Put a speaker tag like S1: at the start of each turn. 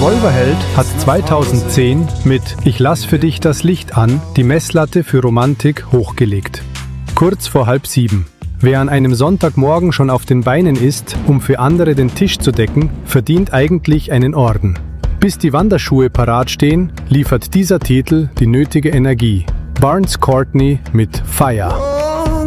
S1: Revolverheld hat 2010 mit Ich lass für dich das Licht an die Messlatte für Romantik hochgelegt. Kurz vor 6:30. Wer an einem Sonntagmorgen schon auf den Beinen ist, um für andere den Tisch zu decken, verdient eigentlich einen Orden. Bis die Wanderschuhe parat stehen, liefert dieser Titel die nötige Energie. Barnes Courtney mit Fire.